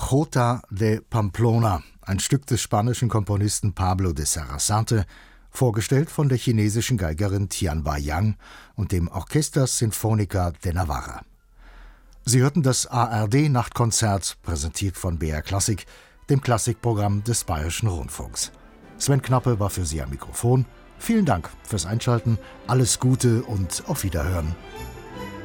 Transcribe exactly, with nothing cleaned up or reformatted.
Jota de Pamplona, ein Stück des spanischen Komponisten Pablo de Sarasate, vorgestellt von der chinesischen Geigerin Tianba Yang und dem Orquesta Sinfónica de Navarra. Sie hörten das A R D-Nachtkonzert, präsentiert von B R Klassik, dem Klassikprogramm des Bayerischen Rundfunks. Sven Knappe war für Sie am Mikrofon. Vielen Dank fürs Einschalten, alles Gute und auf Wiederhören.